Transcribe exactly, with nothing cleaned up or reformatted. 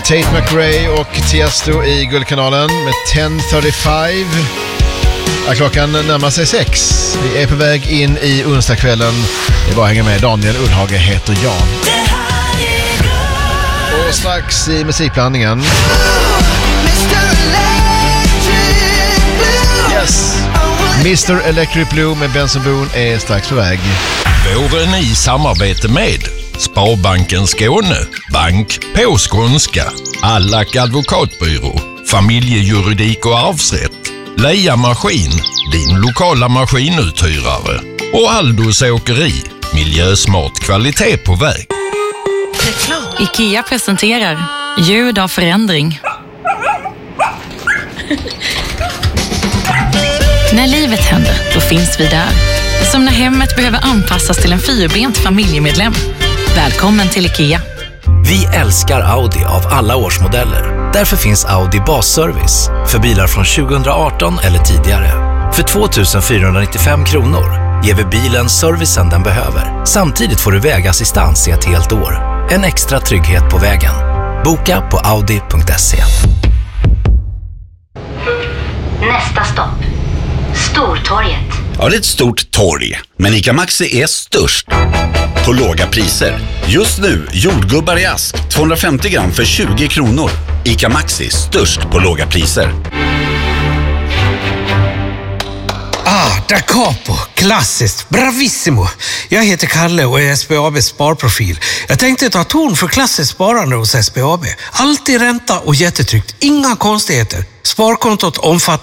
Tate McRae och Tiesto i Guldkanalen med tio fyrtiofem. Ja, klockan närmar sig sex. Vi är på väg in i onsdagskvällen. Det är bara att hänga med. Daniel Ullhage heter Jan. Och strax i musikblandningen. Yes. mister Electric Blue med Benson Boone är strax på väg. Våren i samarbete med Sparbanken Skåne, bank på skånska, Allack advokatbyrå, familjejuridik och arvsrätt, Leia Maskin, din lokala maskinuthyrare och Aldos åkeri, miljösmart kvalitet på väg. IKEA presenterar ljud av förändring. När livet händer, då finns vi där. Som när hemmet behöver anpassas till en fyrbent familjemedlem. Välkommen till IKEA. Vi älskar Audi av alla årsmodeller. Därför finns Audi Basservice för bilar från tjugo arton eller tidigare. För två tusen fyrahundranittiofem kronor ger vi bilen servicen den behöver. Samtidigt får du vägassistans i ett helt år. En extra trygghet på vägen. Boka på audi punkt se. Nästa stopp. Stortorget. Ja, det är ett stort torg, men ICA Maxi är störst på låga priser. Just nu, jordgubbar i ask, tvåhundrafemtio gram för tjugo kronor. ICA Maxi, störst på låga priser. Ah, da capo. Klassiskt. Bravissimo. Jag heter Kalle och är S B A B:s sparprofil. Jag tänkte ta ton för klassiskt sparande hos S B A B. Alltid ränta och jättetryggt. Inga konstigheter. Sparkontot omfattar